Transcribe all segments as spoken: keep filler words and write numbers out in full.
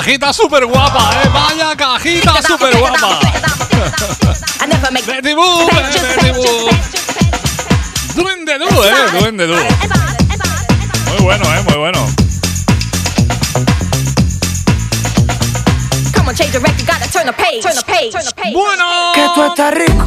cajita súper guapa, ¿eh? Vaya cajita súper guapa. Betty Boo, Betty Boo. Duende Du, ¿eh? Duende Du. Muy bueno, ¿eh? Muy bueno. Bueno. Que tú estás rico.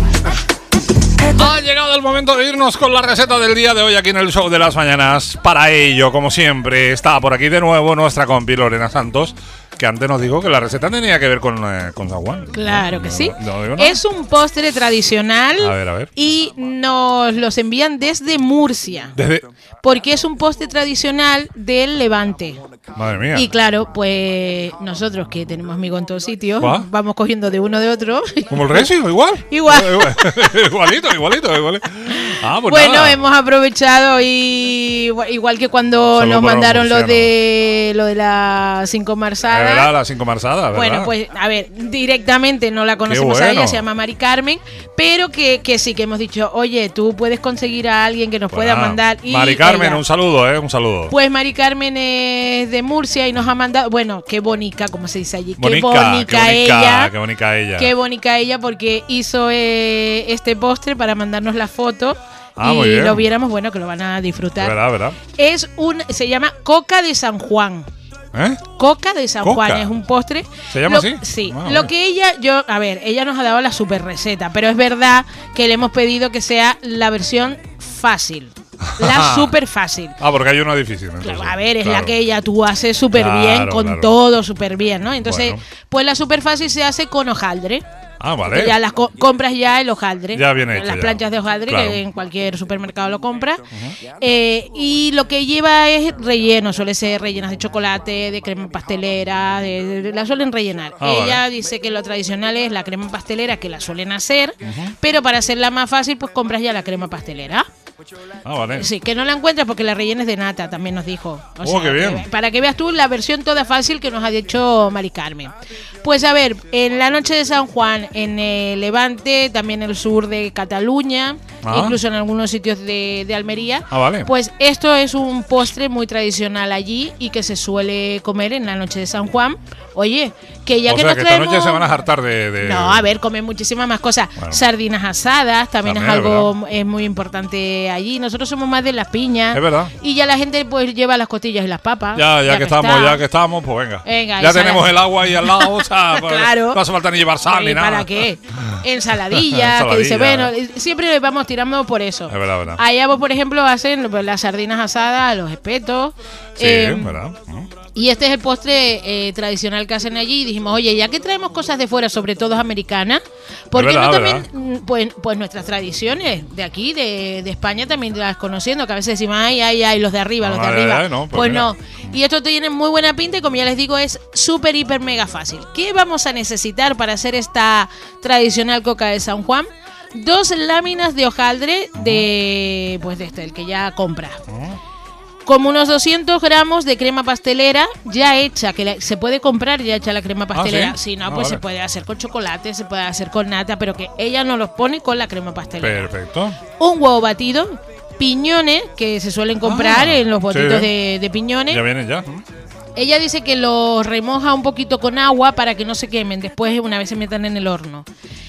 Ha llegado el momento de irnos con la receta del día de hoy aquí en el Show de las Mañanas. Para ello, como siempre, está por aquí de nuevo nuestra compi Lorena Santos, que antes nos dijo que la receta tenía que ver con, eh, con San Juan. Claro que no, sí. No, no digo nada. Es un postre tradicional. A ver, a ver. Y nos los envían desde Murcia. Desde... Porque es un postre tradicional del Levante. Madre mía. Y claro, pues nosotros que tenemos amigos en todos sitios, ¿Va? vamos cogiendo de uno de otro. ¿Como el Recio? ¿Igual? Igual. igualito, igualito, igualito. Ah, pues Bueno, nada. hemos aprovechado y igual que cuando Solo nos para mandaron lo los de lo de las cinco marzadas. ¿Verdad? Las cinco marzadas, ¿verdad? Bueno, pues a ver, directamente no la conocemos bueno. a ella, se llama Mari Carmen, pero que, que sí que hemos dicho, oye, tú puedes conseguir a alguien que nos Pues pueda nada. mandar. Y Mari Carmen, ella, un saludo, ¿eh? Un saludo. Pues Mari Carmen es de Murcia y nos ha mandado, bueno, qué bonita, como se dice allí, Bonica, qué bonita qué bonica, ella. Qué bonita ella. Qué bonita ella porque hizo eh, este postre para mandarnos la foto. Ah, y muy bien. lo viéramos, bueno, que lo van a disfrutar. ¿Verdad, verdad? Es un, se llama Coca de San Juan. ¿Eh? Coca de San Coca. Juan es un postre. ¿Se llama Lo- así? Sí. Ah, lo vale. que ella, yo, a ver, ella nos ha dado la super receta, pero es verdad que le hemos pedido que sea la versión fácil. La super fácil. Ah, porque hay una difícil. Entonces. Claro, a ver, es Claro. la que ella tú haces súper Claro, bien, con claro. todo súper bien, ¿no? Entonces, Bueno. pues la super fácil se hace con hojaldre. Ah, vale. Ya las co- compras ya el hojaldre. Ya viene hecho, Las ya. planchas de hojaldre, Claro. que en cualquier supermercado lo compras. Eh, y lo que lleva es relleno, suele ser rellenas de chocolate, de crema pastelera, de, de- la suelen rellenar. Ah, Ella vale. dice que lo tradicional es la crema pastelera, que la suelen hacer, pero para hacerla más fácil, pues compras ya la crema pastelera. Ah, vale. Sí, que no la encuentras porque la rellenes de nata, también nos dijo. O Oh, qué bien. que- para que veas tú la versión toda fácil que nos ha dicho Mari Carmen. Pues a ver, en la noche de San Juan, en el Levante, también en el sur de Cataluña, Ah. incluso en algunos sitios de, de Almería, Ah, vale. pues esto es un postre muy tradicional allí y que se suele comer en la noche de San Juan. Oye, que ya o que sea, nos que esta traemos... noche se van a hartar de... de- No, a ver, comen muchísimas más cosas. Bueno. Sardinas asadas también, También, es es algo verdad. es muy importante allí. Nosotros somos más de las piñas. Es verdad. Y ya la gente pues lleva las costillas y las papas. Ya, ya, que estamos, está. ya que estamos, pues venga. Venga, ya y sal- tenemos el agua ahí al lado, o sea, pues, Claro. no hace falta ni llevar sal Sí, ni nada. ¿para qué? Ensaladilla, que dice, Ensaladilla. bueno, siempre le vamos tirando por eso. Es verdad, verdad. Allá vos, por ejemplo, hacen pues, las sardinas asadas, los espetos. Sí, eh, verdad. Mm. Y este es el postre eh, tradicional que hacen allí. Y dijimos, oye, ya que traemos cosas de fuera, sobre todo americanas, ¿por qué verdad, no también, verdad. mm, pues, pues nuestras tradiciones de aquí, de, de España, también las conociendo? Que a veces decimos, ay, ay, ay, los de arriba, los de Ay, arriba. ay, no, pues pues mira. no. Y esto tiene muy buena pinta y, como ya les digo, es súper, hiper, mega fácil. ¿Qué vamos a necesitar para hacer esta tradicional coca de San Juan? Dos láminas de hojaldre de, pues de este, el que ya compras. Como unos doscientos gramos de crema pastelera ya hecha, que la- se puede comprar ya hecha la crema pastelera. ¿sí? Si no, Ah, pues vale. se puede hacer con chocolate, se puede hacer con nata, pero que ella nos los pone con la crema pastelera. Perfecto. Un huevo batido, piñones, que se suelen comprar Ah, en los botitos sí. de, de piñones. Ya vienen ya. Ella dice que los remoja un poquito con agua para que no se quemen después una vez se metan en el horno.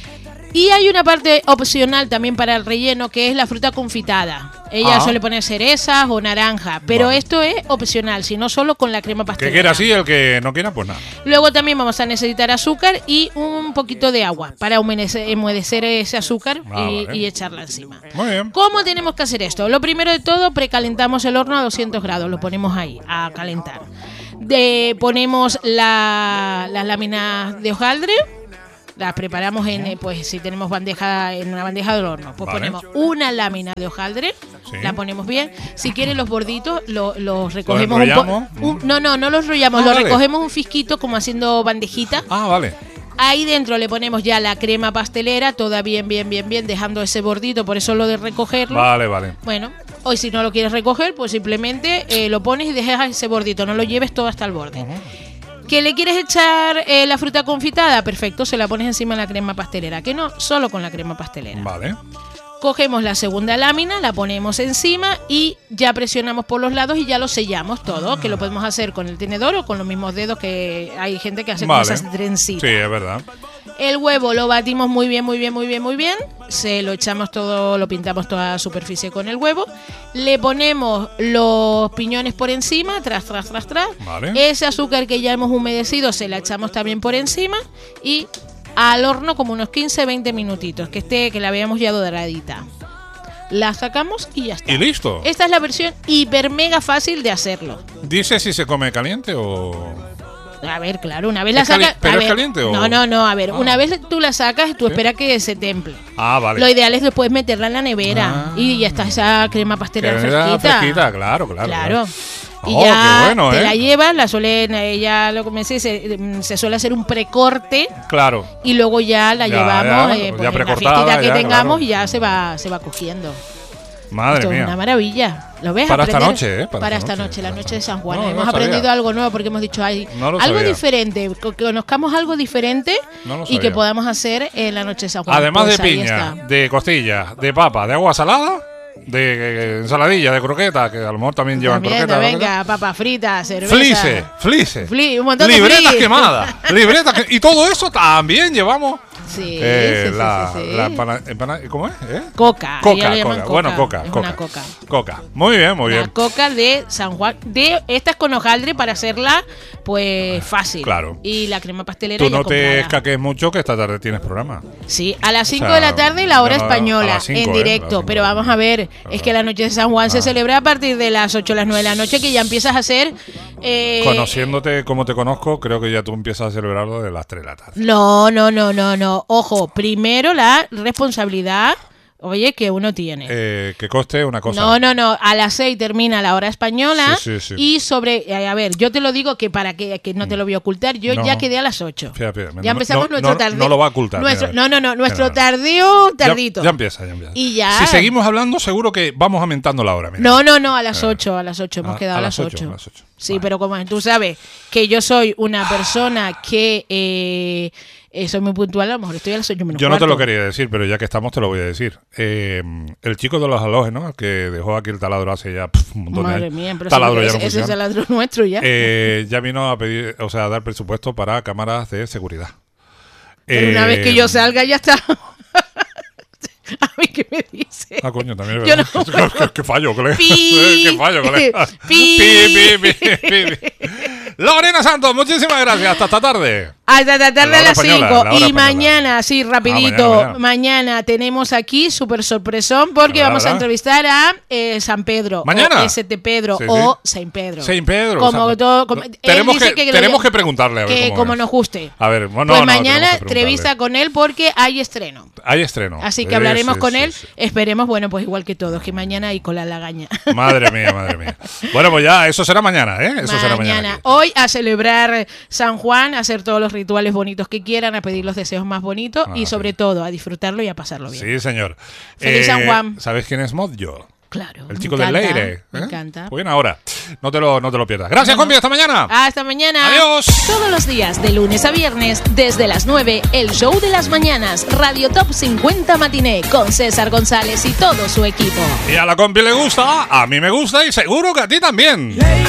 Y hay una parte opcional también para el relleno, que es la fruta confitada. Ella Ah. suele poner cerezas o naranja, pero Vale. esto es opcional, sino solo con la crema Que pastelera. quiera así, el que no quiera, pues nada. Luego también vamos a necesitar azúcar y un poquito de agua para humedecer, humedecer ese azúcar Ah, y, vale. y echarla encima. Muy bien. ¿Cómo tenemos que hacer esto? Lo primero de todo, precalentamos el horno a doscientos grados, lo ponemos ahí a calentar. De, ponemos la- las láminas de hojaldre, las preparamos en, eh, pues si tenemos bandeja, en una bandeja del horno, pues Vale. ponemos una lámina de hojaldre, Sí. la ponemos bien. Si quieren los borditos, lo- los recogemos un, po- enrollamos? un- no, no, no los enrollamos, Ah, los vale. recogemos un fisquito como haciendo bandejita. Ah, vale. Ahí dentro le ponemos ya la crema pastelera, toda bien, bien, bien, bien, dejando ese bordito, por eso lo de recogerlo. Vale, vale. Bueno, hoy si no lo quieres recoger, pues simplemente eh, lo pones y dejas ese bordito, no lo lleves todo hasta el borde. ¿Que le quieres echar eh, la fruta confitada? Perfecto, se la pones encima de la crema pastelera. Que no, solo con la crema pastelera. Vale. cogemos la segunda lámina, la ponemos encima y ya presionamos por los lados y ya lo sellamos todo, ah. que lo podemos hacer con el tenedor o con los mismos dedos, que hay gente que hace vale. con esas trencitas. Sí, es verdad. El huevo lo batimos muy bien, muy bien, muy bien, muy bien. Se lo echamos todo, lo pintamos toda la superficie con el huevo. Le ponemos los piñones por encima, tras, tras, tras, tras. Vale. Ese azúcar que ya hemos humedecido se la echamos también por encima y al horno como unos quince a veinte minutitos, que esté, que la veamos ya doradita. La sacamos y ya está. Y listo. Esta es la versión hiper mega fácil de hacerlo. ¿Dice si se come caliente o...? A ver, claro, una vez la ¿Es cali- sacas... ¿Pero a es ver, caliente o...? No, no, no, a ver, Ah. una vez tú la sacas, tú ¿Sí? esperas que se temple. Ah, vale. Lo ideal es después meterla en la nevera Ah. y ya está esa crema pastelera Que era fresquita. fresquita, claro, claro. Claro. Y Oh, ya qué bueno, te ¿eh? la llevas, la suelen, ella lo comencé, se, se suele hacer un precorte Claro. y luego ya la Ya, llevamos ya, eh, ya pues, en la precortada, fiestita que ya, tengamos claro. y ya se va, se va cogiendo. Madre Esto es mía. una maravilla. ¿Lo ves? Para esta Aprender- noche, ¿eh? Para Para, esta esta noche, noche, la para noche de esta San Juan. No, no hemos sabía. aprendido algo nuevo porque hemos dicho, ay, No lo algo sabía. diferente, que conozcamos algo diferente No lo y que sabía. podamos hacer en la noche de San Juan. Además Pues de ahí piña, está. de costilla, de papa, de agua salada, de eh, ensaladilla, de croqueta, que a lo mejor también llevan También, croqueta. venga, papa frita, cerveza. Flice, flice. Fli- un montón de Libretas fli. quemadas. Libretas que- y todo eso también llevamos. Sí, eh, sí, sí, la, sí, sí. la empana- empana- ¿Cómo es? ¿Eh? Coca. Coca, ellos le llaman coca. coca. Bueno, coca, Es coca. una coca. Coca. Muy bien, muy Una bien. coca de San Juan. De estas con hojaldre para hacerla, pues fácil. Claro. Y la crema pastelera Tú ya no te comprada. escaques mucho, que esta tarde tienes programa. Sí, a las cinco O sea, de la tarde la hora ya no, española, a las cinco, en ¿eh? directo. A las cinco. Pero vamos a ver, es que la noche de San Juan se Ah. celebra a partir de las ocho o las nueve de la noche, que ya empiezas a hacer... eh, Conociéndote como te conozco, creo que ya tú empiezas a celebrarlo de las tres de la tarde. No, no, no, no, no. Ojo, primero la responsabilidad, oye, que uno tiene. Eh, que coste una cosa. No, no, no. A las seis termina la hora española. Sí, sí, sí. Y sobre. eh, A ver, yo te lo digo que para que, que no te lo voy a ocultar, yo No. ya quedé a las ocho. Fíjate, fíjate, Ya no- empezamos no- nuestro no- tardeo. no lo va a ocultar, Nuestro, mira. no, no, no. Nuestro Mira, mira. tardeo Ya- tardito. Ya, empieza, ya empieza. Y ya. Si seguimos hablando, seguro que vamos aumentando la hora. Mira. No, no, no, a las Eh, ocho, a las ocho, hemos a- quedado a a las las ocho, ocho. a las ocho. Sí, Vale. pero como tú sabes que yo soy una persona que eh, eh, soy muy puntual, a lo mejor estoy a las ocho menos Yo no te lo cuarto. quería decir, pero ya que estamos te lo voy a decir. Eh, el chico de los halógenos, que dejó aquí el taladro hace ya pf, un montón de Madre años. mía, pero taladro ese, ya no ese es funciona. el taladro nuestro ya. Eh, ya vino a pedir, o sea, a dar presupuesto para cámaras de seguridad. Pero una Eh, vez que yo salga ya está. A mí, ¿qué me dice? Ah, coño, también es Yo verdad. no- ¿Qué, qué- qué fallo, colega. Pi. Qué fallo, colega. Pi. Pi, pi, pi, pi, pi. Lorena Santos, muchísimas gracias. Hasta esta tarde. Hasta la tarde La a hora las española, cinco. la hora Y española. mañana, sí, rapidito. Ah, mañana, mañana, mañana. tenemos aquí súper sorpresón porque ¿Verdad, vamos a verdad? entrevistar a eh, San Pedro. ¿Mañana? O S T Pedro. Sí, o sí. Saint Pedro. Saint Pedro. Como o sea, todo, como- él tenemos dice que, que lo tenemos lle- que preguntarle a ver que cómo como es. nos guste. A ver, bueno, Pues no, mañana tenemos que preguntarle. entrevista con él porque hay estreno. Hay estreno. Así que Sí, hablaremos sí, con sí, él. sí. Esperemos, bueno, pues igual que todos, que mañana hay cola en la gaña. Madre mía, madre mía. Bueno, pues ya, eso será mañana, ¿eh? Eso será mañana. aquí. Hoy a celebrar San Juan, a hacer todos los rituales bonitos que quieran, a pedir los deseos más bonitos Ah, y sobre sí. todo a disfrutarlo y a pasarlo bien. Sí, señor. Feliz San Juan. ¿Sabes quién es Modjo? Claro. El me chico del encanta, Leire. Me ¿eh? encanta. Pues bien, ahora. No te lo, no te lo pierdas. Gracias, Bueno. compi. Hasta mañana. Hasta mañana. Adiós. Todos los días, de lunes a viernes, desde las nueve, el show de las mañanas, Radio Top cincuenta Matiné, con César González y todo su equipo. Y a la compi le gusta, a mí me gusta y seguro que a ti también.